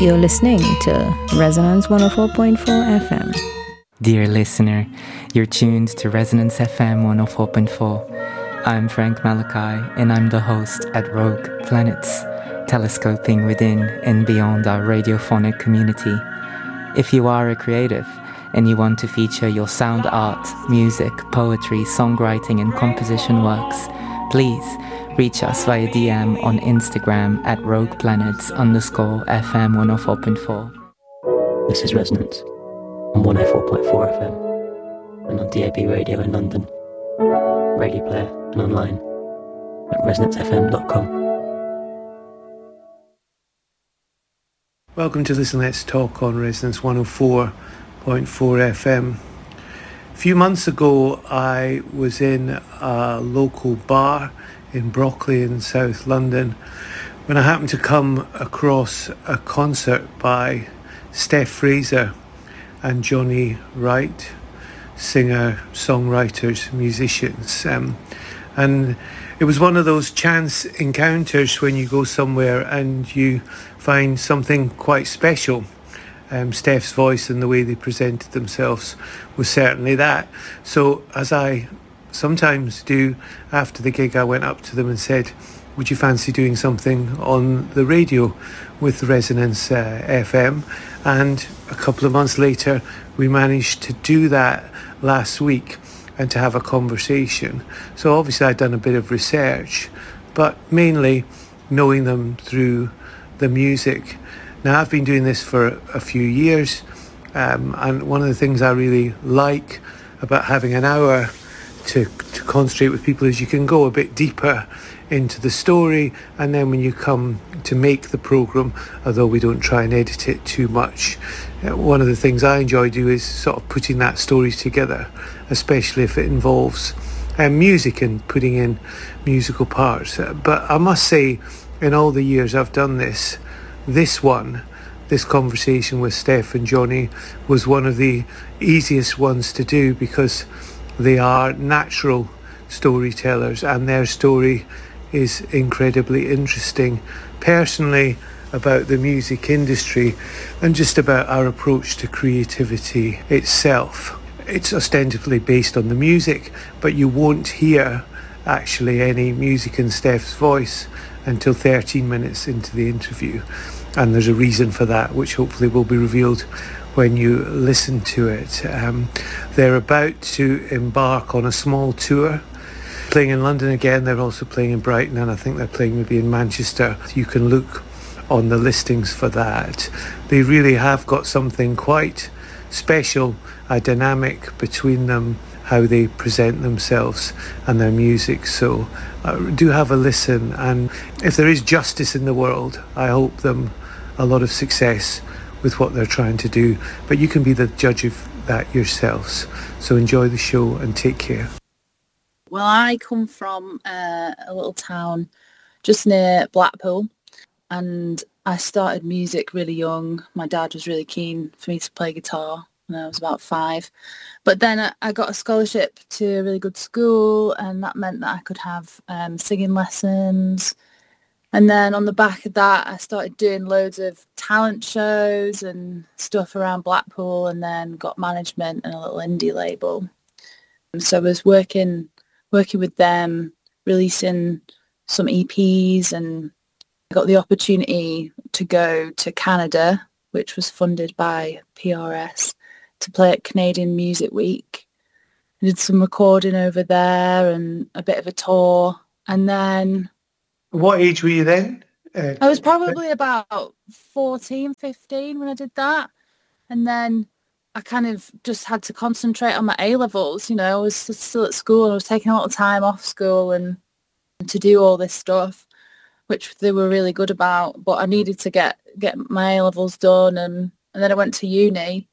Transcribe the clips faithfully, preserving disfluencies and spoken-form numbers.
You're listening to Resonance one oh four point four F M. Dear listener, you're tuned to Resonance F M one oh four point four. I'm Frank Malachi, and I'm the host at Rogue Planets, telescoping within and beyond our radiophonic community. If you are a creative and you want to feature your sound art, music, poetry, songwriting and composition works, please reach us via D M on Instagram at rogueplanets underscore FM one oh four point four. This is Resonance on one oh four point four F M and on D A B radio in London, Radio Player and online at resonance f m dot com. Welcome to Listen Let's Talk on Resonance one oh four point four F M. A few months ago I was in a local bar in Brockley in South London when I happened to come across a concert by Steph Fraser and Johnny Wright, singer, songwriters, musicians. Um, and it was one of those chance encounters when you go somewhere and you find something quite special. Um, Steph's voice and the way they presented themselves was certainly that. So as I sometimes do, after the gig I went up to them and said, would you fancy doing something on the radio with Resonance uh, F M? And a couple of months later we managed to do that last week and to have a conversation. So obviously I'd done a bit of research, but mainly knowing them through the music. Now I've been doing this for a few years, um, and one of the things I really like about having an hour to, to concentrate with people is you can go a bit deeper into the story, and then when you come to make the programme, although we don't try and edit it too much, uh, one of the things I enjoy do is sort of putting that story together, especially if it involves um, music and putting in musical parts. Uh, but I must say, in all the years I've done this, this one, this conversation with Steph and Johnny was one of the easiest ones to do because they are natural storytellers and their story is incredibly interesting. Personally, about the music industry and just about our approach to creativity itself. It's ostensibly based on the music, but you won't hear actually any music in Steph's voice until thirteen minutes into the interview. And there's a reason for that, which hopefully will be revealed when you listen to it. Um, they're about to embark on a small tour, playing in London again. They're also playing in Brighton, and I think they're playing maybe in Manchester. You can look on the listings for that. They really have got something quite special, a dynamic between them, how they present themselves and their music. So uh, do have a listen, and if there is justice in the world, I hope them a lot of success with what they're trying to do, but you can be the judge of that yourselves. So enjoy the show and take care. Well, I come from uh, a little town just near Blackpool, and I started music really young. My dad was really keen for me to play guitar when I was about five. But then I, I got a scholarship to a really good school, and that meant that I could have um, singing lessons. And then on the back of that, I started doing loads of talent shows and stuff around Blackpool, and then got management and a little indie label. So I was working working with them, releasing some E Ps, and I got the opportunity to go to Canada, which was funded by P R S, to play at Canadian Music Week. I did some recording over there and a bit of a tour. And then... What age were you then? Uh, I was probably about fourteen, fifteen when I did that. And then I kind of just had to concentrate on my A-levels. You know, I was still at school and I was taking a lot of time off school and to do all this stuff, which they were really good about. But I needed to get, get my A-levels done. And, and then I went to uni.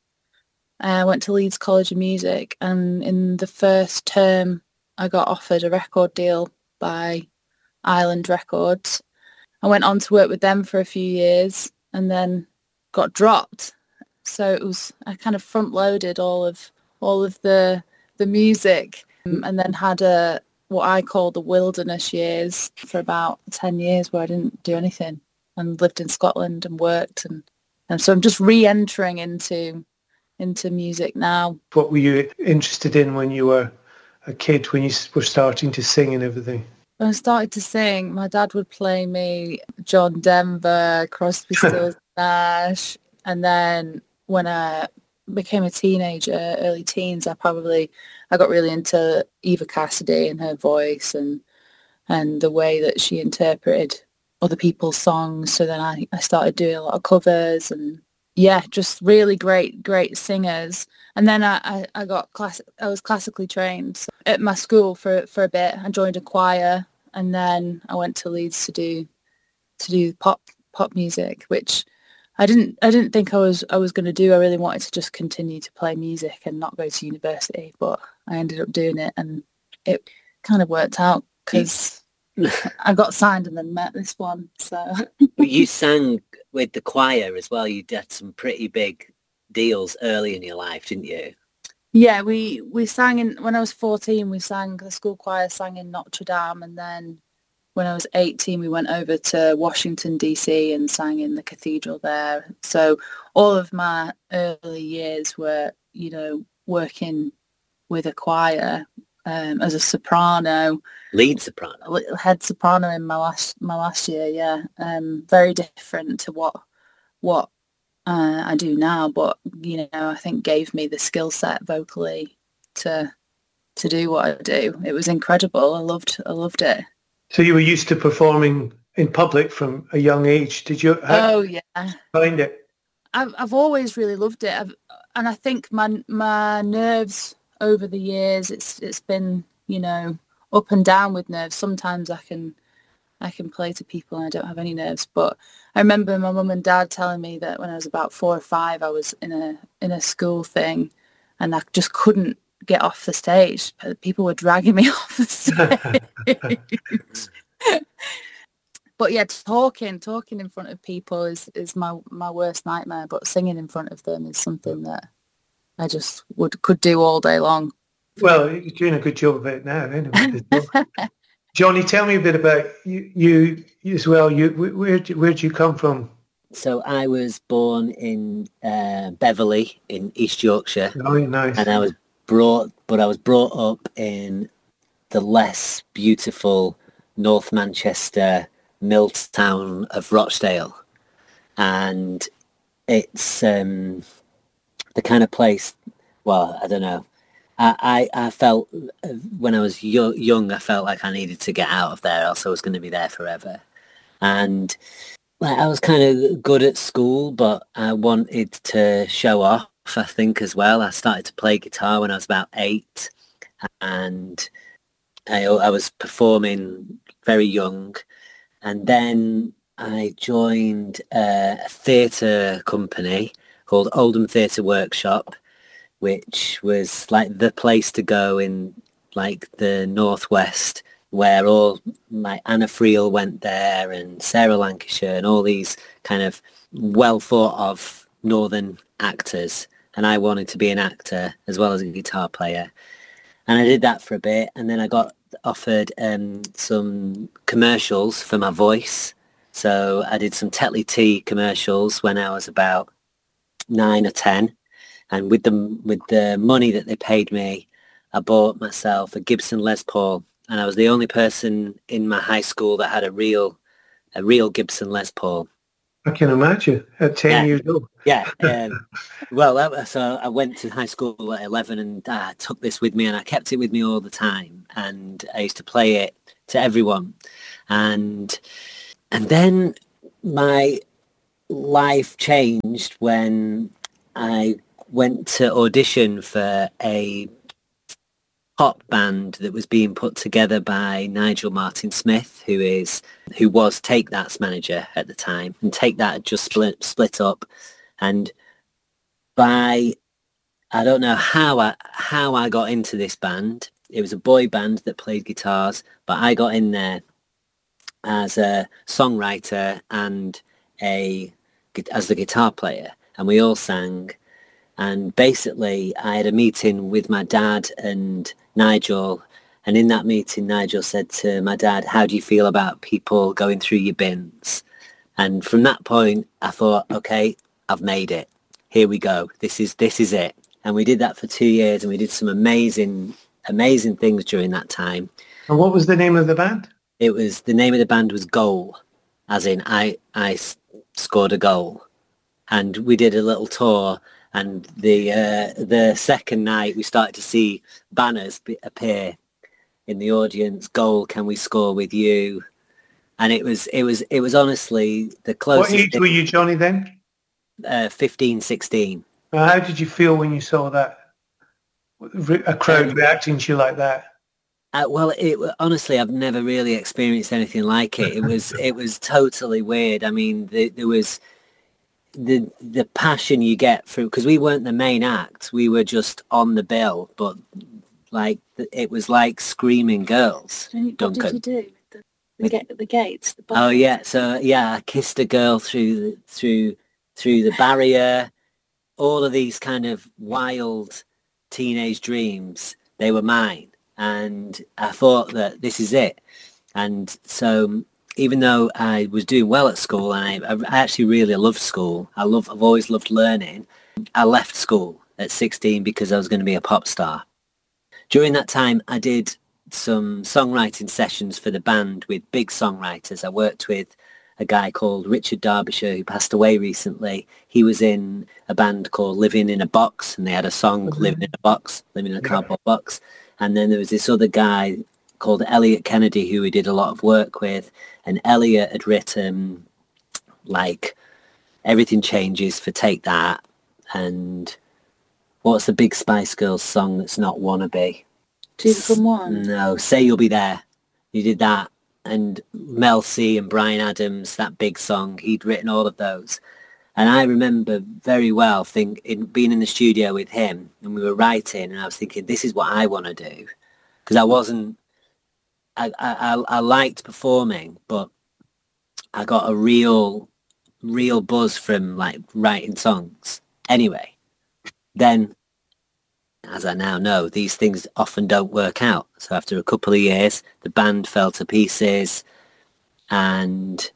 I went to Leeds College of Music, and in the first term I got offered a record deal by Island Records. I went on to work with them for a few years and then got dropped. So it was, I kind of front loaded all of all of the the music, um, and then had a what I call the wilderness years for about ten years where I didn't do anything and lived in Scotland and worked and And so I'm just re-entering into into music now. What were you interested in when you were a kid, when you were starting to sing and everything? When I started to sing, my dad would play me John Denver, Crosby, Stills, Nash, and then when I became a teenager, early teens, I probably I got really into Eva Cassidy and her voice and and the way that she interpreted other people's songs. So then I, I started doing a lot of covers and yeah, just really great, great singers. And then I, I, I got class. I was classically trained so at my school for for a bit. I joined a choir, and then I went to Leeds to do to do pop pop music, which I didn't I didn't think I was I was going to do. I really wanted to just continue to play music and not go to university, but I ended up doing it, and it kind of worked out because I got signed and then met this one. So Well, you sang with the choir as well. You did some pretty big deals early in your life, didn't you? yeah, we we sang in when I was fourteen. We sang the school choir sang in Notre Dame, and then when I was eighteen, we went over to Washington D C and sang in the cathedral there. So all of my early years were, you know, working with a choir um, as a soprano. Lead soprano. Head soprano in my last my last year, yeah. Um, very different to what what uh, I do now, but you know, I think gave me the skill set vocally to to do what I do. It was incredible. I loved I loved it. So you were used to performing in public from a young age. Did you how Oh yeah, did you find it? I've I've always really loved it, I've, and I think my my nerves over the years, it's it's been, you know, up and down with nerves. Sometimes I can I can play to people and I don't have any nerves. But I remember my mum and dad telling me that when I was about four or five, I was in a in a school thing, and I just couldn't get off the stage. People were dragging me off the stage. But yeah, talking talking in front of people is is my my worst nightmare. But singing in front of them is something that I just would could do all day long. Well, you're doing a good job of it now, anyway. Johnny, tell me a bit about you, you as well. You where where did you come from? So I was born in uh, Beverley in East Yorkshire. Oh, nice. And I was brought, but I was brought up in the less beautiful North Manchester mill town of Rochdale, and it's um, the kind of place. Well, I don't know. I, I, I felt uh, when I was yo- young, I felt like I needed to get out of there, else I was going to be there forever. And like, I was kind of good at school, but I wanted to show off, I think, as well. I started to play guitar when I was about eight, and I, I was performing very young. And then I joined a theatre company called Oldham Theatre Workshop, which was like the place to go in like the Northwest, where all like Anna Friel went there and Sarah Lancashire and all these kind of well thought of northern actors. And I wanted to be an actor as well as a guitar player. And I did that for a bit. And then I got offered um, some commercials for my voice. So I did some Tetley Tea commercials when I was about nine or ten. And with the, with the money that they paid me, I bought myself a Gibson Les Paul. And I was the only person in my high school that had a real a real Gibson Les Paul. I can imagine at ten Yeah. years old. Yeah. Um, well, that, so I went to high school at eleven and I took this with me and I kept it with me all the time. And I used to play it to everyone. And and then my life changed when I went to audition for a pop band that was being put together by Nigel Martin Smith, who is who was Take That's manager at the time, and Take That had just split split up. And by I don't know how I how I got into this band. It was a boy band that played guitars, but I got in there as a songwriter and a as the guitar player, and we all sang. And basically, I had a meeting with my dad and Nigel. And in that meeting, Nigel said to my dad, how do you feel about people going through your bins? And from that point, I thought, okay, I've made it. Here we go. This is this is it. And we did that for two years, and we did some amazing, amazing things during that time. And what was the name of the band? It was, the name of the band was Goal, as in I, I s- scored a goal. And we did a little tour, and the uh, the second night we started to see banners be- appear in the audience. Goal, can we score with you? And it was, it was, it was honestly the closest. What age thing, were you, Johnny, then? uh, fifteen, sixteen. Uh, how did you feel when you saw that? Re- A crowd reacting to you like that? Uh, well, it honestly, I've never really experienced anything like it. It was, it was totally weird. I mean, the, there was the the passion you get through, because we weren't the main act. We were just on the bill, but like it was like screaming girls. What Duncan. did you do? The, the, ga- the gates? The Oh yeah, so yeah, I kissed a girl through the, through through the barrier. All of these kind of wild teenage dreams, they were mine. And I thought that this is it. And so even though I was doing well at school, and I, I actually really loved school, I love, I've always loved learning, I left school at sixteen because I was going to be a pop star. During that time, I did some songwriting sessions for the band with big songwriters. I worked with a guy called Richard Derbyshire, who passed away recently. He was in a band called Living in a Box, and they had a song, mm-hmm. Living in a Box, Living in a Cardboard yeah. Box. And then there was this other guy called Elliot Kennedy, who we did a lot of work with. And Elliot had written, like, Everything Changes for Take That. And what's the big Spice Girls song that's not Wannabe? Two from One? No, Say You'll Be There. He did that. And Mel C and Bryan Adams, that big song, he'd written all of those. And I remember very well think in, being in the studio with him, and we were writing, and I was thinking, this is what I want to do. Because I wasn't, I, I, I liked performing, but I got a real, real buzz from like writing songs. Anyway, then, as I now know, these things often don't work out. So after a couple of years, the band fell to pieces, and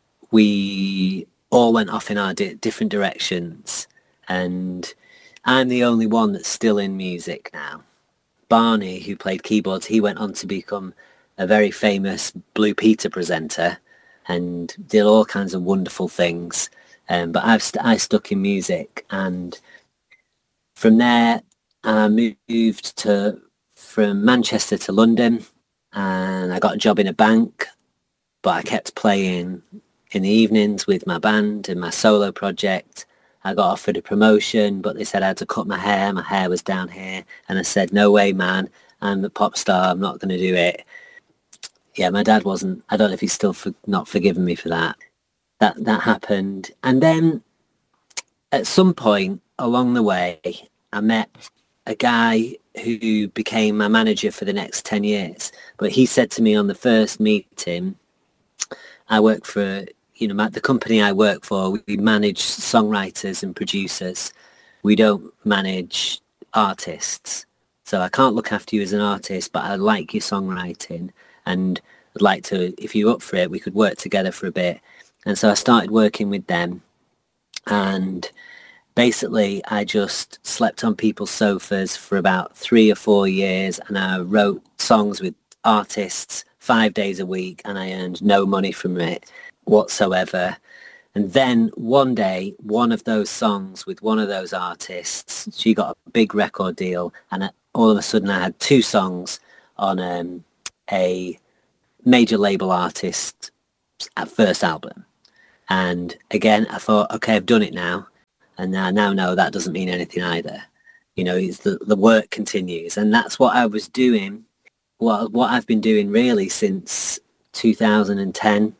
we all went off in our di- different directions. And I'm the only one that's still in music now. Barney, who played keyboards, he went on to become a very famous Blue Peter presenter and did all kinds of wonderful things. Um, but I've st- I stuck in music, and from there, I moved to from Manchester to London, and I got a job in a bank, but I kept playing in the evenings with my band and my solo project. I got offered a promotion, but they said I had to cut my hair. My hair was down here. And I said, no way, man. I'm a pop star. I'm not going to do it. Yeah, my dad wasn't. I don't know if he's still for, not forgiven me for that. That that happened. And then at some point along the way, I met a guy who became my manager for the next ten years. But he said to me on the first meeting, I work for, you know, the company I work for, we manage songwriters and producers. We don't manage artists. So I can't look after you as an artist, but I like your songwriting, and I'd like to, if you're up for it, we could work together for a bit. And so I started working with them, and basically I just slept on people's sofas for about three or four years, and I wrote songs with artists five days a week, and I earned no money from it whatsoever. And then one day, one of those songs with one of those artists, she got a big record deal, and I, all of a sudden I had two songs on um, a major label artist's first album. And again, I thought, okay, I've done it now. And I now know that doesn't mean anything either. You know, it's the, the work continues. And that's what I was doing, what, what I've been doing really since two thousand ten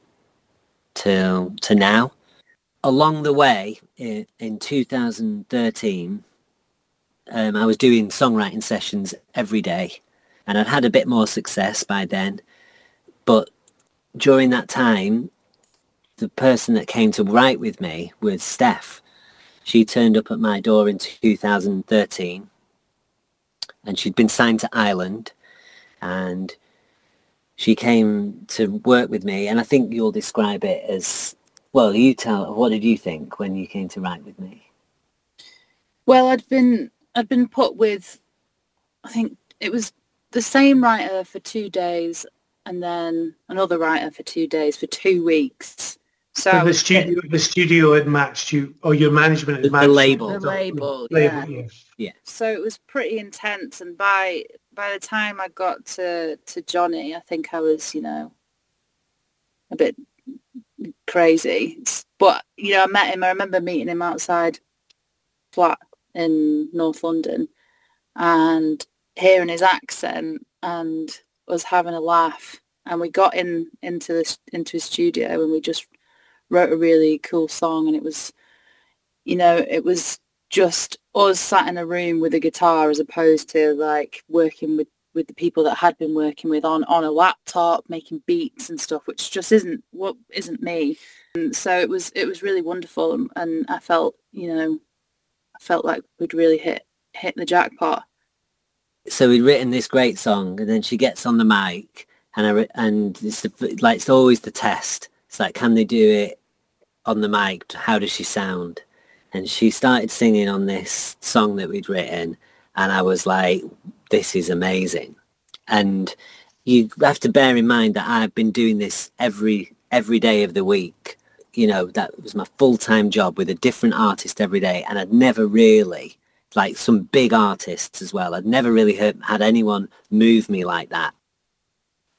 to, to now. Along the way, in, in two thousand thirteen, um, I was doing songwriting sessions every day, and I'd had a bit more success by then. But during that time, the person that came to write with me was Steph. She turned up at my door in two thousand thirteen, and she'd been signed to Island, and she came to work with me, and I think you'll describe it as Well, you tell, what did you think when you came to write with me? Well, I'd been I'd been put with, I think it was the same writer for two days and then another writer for two days for two weeks. So, So I the was studio, the studio had matched you, or your management had The- the matched you. label. the label, Label, yeah. yeah. So it was pretty intense, and by by the time I got to to Johnny, I think I was, you know, a bit crazy. But you know, I met him. I remember meeting him outside flat in North London, and hearing his accent and us having a laugh. And we got in into this into his studio, and we just wrote a really cool song. And it was, you know, it was just us sat in a room with a guitar, as opposed to like working with with the people that I had been working with on on a laptop making beats and stuff, which just isn't what isn't me. And so it was it was really wonderful, and, and I felt, you know, I felt like we'd really hit hit the jackpot. So we'd written this great song, and then she gets on the mic, and I re- and it's the, like it's always the test. It's like, can they do it on the mic? How does she sound? And she started singing on this song that we'd written, and I was like, this is amazing. And you have to bear in mind that I've been doing this every every day of the week. You know, that was my full-time job with a different artist every day, and I'd never really, like some big artists as well, I'd never really heard, had anyone move me like that.